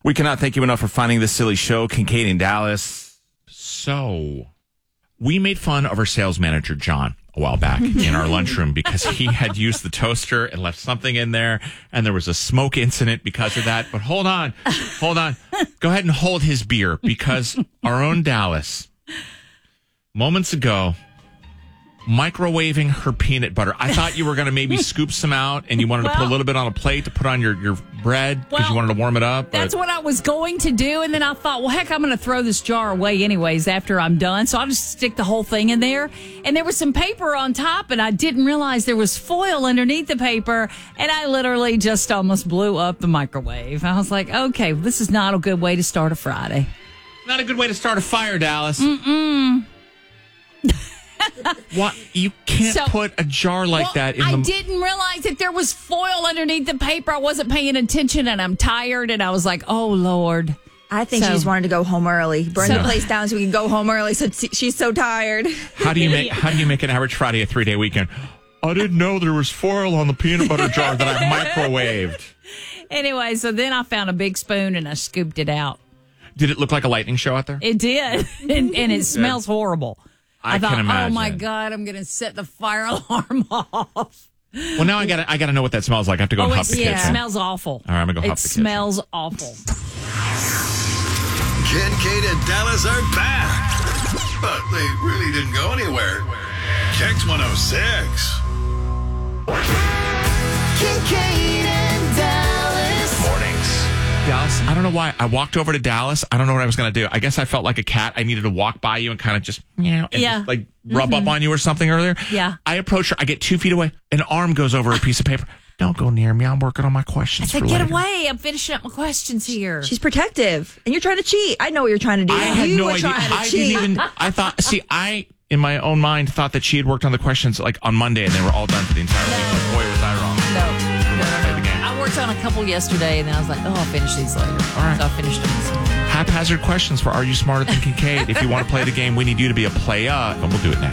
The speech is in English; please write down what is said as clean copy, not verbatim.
We cannot thank you enough for finding this silly show, Kincaid in Dallas. So, we made fun of our sales manager, John, a while back in our lunchroom because he had used the toaster and left something in there, and there was a smoke incident because of that. But hold on. Go ahead and hold his beer because our own Dallas, moments ago, microwaving her peanut butter. I thought you were going to maybe scoop some out and you wanted to put a little bit on a plate to put on your bread because you wanted to warm it up. That's what I was going to do. And then I thought, well, heck, I'm going to throw this jar away anyways after I'm done. So I'll just stick the whole thing in there. And there was some paper on top and I didn't realize there was foil underneath the paper. And I literally just almost blew up the microwave. I was like, okay, this is not a good way to start a Friday. Not a good way to start a fire, Dallas. Mm-mm. What? You can't put a jar like that in the... I didn't realize that there was foil underneath the paper. I wasn't paying attention, and I'm tired, and I was like, oh, Lord. I think she just wanted to go home early. Burn the place down so we can go home early. So she's so tired. How do you make an average Friday a 3-day weekend? I didn't know there was foil on the peanut butter jar that I microwaved. Anyway, so then I found a big spoon, and I scooped it out. Did it look like a lightning show out there? It did, and it smells horrible. I thought, can imagine. oh my God, I'm going to set the fire alarm off. Well, now I gotta know what that smells like. I have to go and huff the kitchen. It smells awful. All right, I'm going to go huff the kitchen. It smells awful. Kincaid and Dallas are back. But they really didn't go anywhere. Kicks 106. Kincaid and Dallas. Mornings. Dallas, I don't know why. I walked over to Dallas. I don't know what I was going to do. I guess I felt like a cat. I needed to walk by you and kind of just, just like rub up on you or something earlier. Yeah. I approach her. I get 2 feet away. An arm goes over a piece of paper. Don't go near me. I'm working on my questions. I said, for get later. away. I'm finishing up my questions here. She's protective, and you're trying to cheat. I know what you're trying to do. I had you no were idea. trying to I cheat. didn't even. I thought. See, I in my own mind thought that she had worked on the questions like on Monday, and they were all done for the entire week. But boy, was I wrong. No. Play the game. I worked on a couple yesterday, and then I was like, oh, I'll finish these later. All right. So I finished them this morning. Haphazard questions for Are You Smarter Than Kincaid? If you want to play the game, we need you to be a player, and we'll do it next.